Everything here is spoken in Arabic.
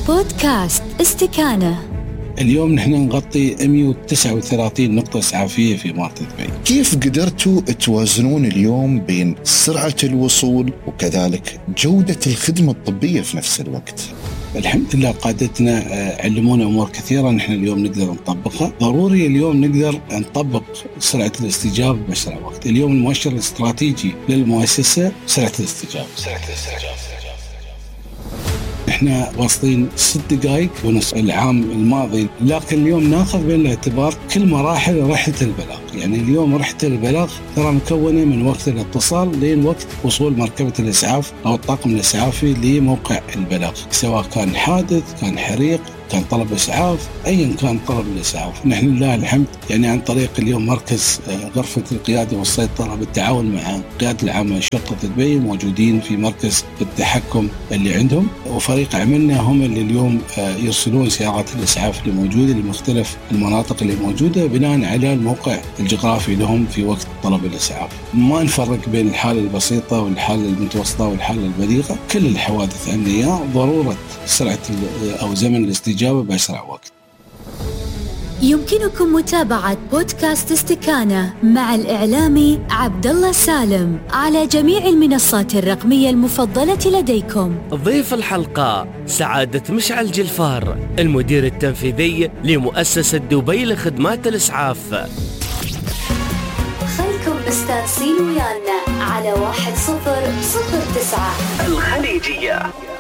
بودكاست استكانة. اليوم نحن نغطي 139 نقطة إسعافية في إمارة دبي. كيف قدرتوا توازنون اليوم بين سرعة الوصول وكذلك جودة الخدمة الطبية في نفس الوقت؟ الحمد لله قادتنا علمونا أمور كثيرة نحن اليوم نقدر نطبقها. ضروري اليوم نقدر نطبق سرعة الاستجابة بأسرع وقت. اليوم المؤشر الاستراتيجي للمؤسسة سرعة الاستجابة. احنا واصلين 6 دقائق ونص العام الماضي، لكن اليوم ناخذ بعين الاعتبار كل مراحل رحلة البلاغ. يعني اليوم رحلة البلاغ ترى مكونة من وقت الاتصال لين وقت وصول مركبة الإسعاف أو الطاقم الإسعافي لموقع البلاغ، سواء كان حادث، كان حريق، كان طلب إسعاف، أيا كان طلب الإسعاف. نحن لله الحمد يعني عن طريق اليوم مركز غرفة القيادة والسيطرة بالتعاون مع القيادة العامة شرطة دبي موجودين في مركز التحكم اللي عندهم، وفريق عملنا هم اللي اليوم يرسلون سيارات الإسعاف اللي موجودة لمختلف المناطق اللي موجودة بناء على الموقع الجغرافي لهم في وقت طلب الإسعاف. ما نفرق بين الحالة البسيطة والحالة المتوسطة والحالة البليغة، كل الحوادث عندنا ضرورة سرعة أو زمن الاستجابة بأسرع وقت. يمكنكم متابعة بودكاست استكانة مع الإعلامي عبد الله سالم على جميع المنصات الرقمية المفضلة لديكم. ضيف الحلقة سعادة مشعل جلفار، المدير التنفيذي لمؤسسة دبي لخدمات الإسعاف. خلكم مستانسين ويانا على 1009 الخليجية.